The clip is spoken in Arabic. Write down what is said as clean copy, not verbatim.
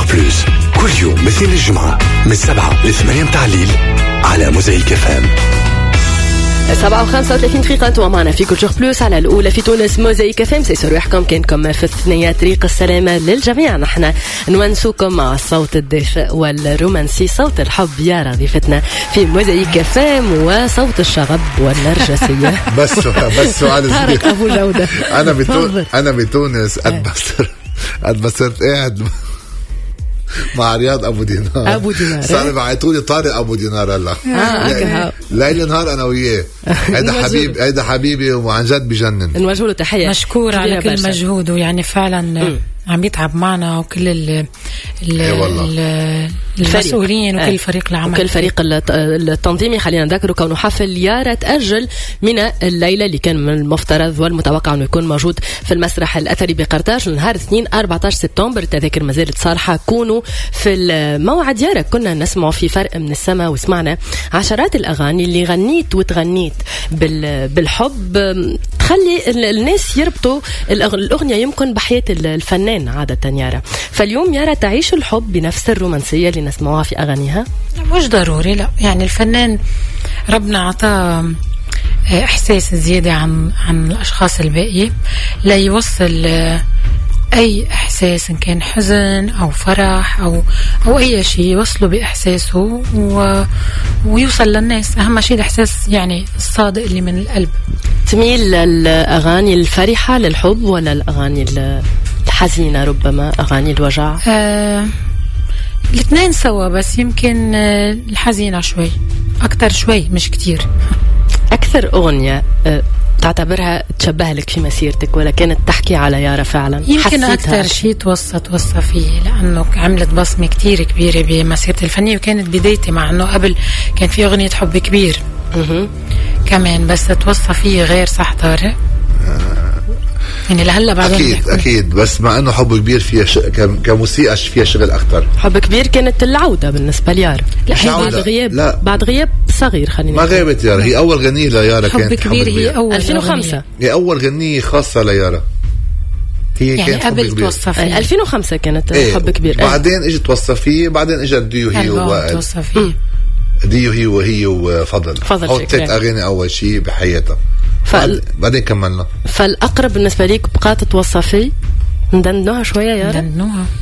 كولتور بلوس كل يوم مثل الجمعة من 7 ل 8 متاع الليل على موزايك FM. 7:35 دقيقة انتوا معنا في كولتور بلوس على الأولى في تونس موزايك FM. سيسر يحكم كانكم في الثنية طريق السلامة للجميع. نحن نونسوكم مع الصوت الدافئ والرومانسي، صوت الحب يا ضيفتنا في موزايك FM، وصوت الشغب والنرجسية. بس سؤال طارق أبو جودة. أنا بتونس قد بصرت قاعد مع رياض أبو دينار صار بعيطولي طارق أبو دينار هلا. ليل نهار أنا وياه. هيدا حبيبي وعن جد بجنن. نوجه له تحية، مشكور على كل مجهوده، يعني فعلا عم يتعب معنا وكل المسؤولين وكل فريق العمل وكل فريق التنظيمي. خلينا نذكره كونه حفل يارا تأجل من الليلة اللي كان من المفترض والمتوقع أنه يكون موجود في المسرح الأثري بقرطاج لنهار 2 14 سبتمبر. التذاكر ما زالت صالحة. كونوا في الموعد يارا. كنا نسمع في فرق من السماء وسمعنا عشرات الأغاني اللي غنيت وتغنيت بالحب، تخلي الناس يربطوا الأغنية يمكن بحياة الفنان عادة يارا. فاليوم يارا تعيش الحب بنفس الرومانسية اللي نسمعها في أغانيها؟ مش ضروري، لا. يعني الفنان ربنا عطاه إحساس زيادة عن الأشخاص الباقية لا يوصل أي إحساس، إن كان حزن أو فرح أو أي شيء، يوصله بإحساسه ويوصل للناس. أهم شيء الإحساس يعني الصادق اللي من القلب. تميل للأغاني الفرحة للحب ولا الأغاني الحزينة، ربما أغاني الوجع؟ الاثنين سوا، بس يمكن الحزينة شوي أكتر، شوي مش كتير. أكثر أغنية تعتبرها تشبه لك في مسيرتك ولا كانت تحكي على يارا فعلا؟ يمكن أكثر شيء توصى فيه، لأنه عملت بصمة كتير كبيرة بمسيرتي الفنية، وكانت بدايتي مع أنه قبل كان في أغنية حب كبير كمان، بس توصى فيه غير صح طارق. يعني لهلا بعدين أكيد بس مع أنه حب كبير فيها كموسيقى فيها شغل أكتر. حب كبير كانت العودة بالنسبة ليارا. لا بعد غياب صغير. خلينا ما غابت يارا، هي أول غنية ليارا كانت حب كبير. هي أول 2005 هي أول غنية خاصة ليارا. هي يعني كانت قبل توصى فيه 2005 كانت حب كبير. بعدين اجت توصى فيه، بعدين اجت ديو هي توصى فيه ديو هي وهي وفضل. أو 3 أغاني أول شيء بحياتها. بعدين كملنا. فالأقرب بالنسبة ليك بقات توصى فيه؟ ندندنوها شوية يا ندندنوها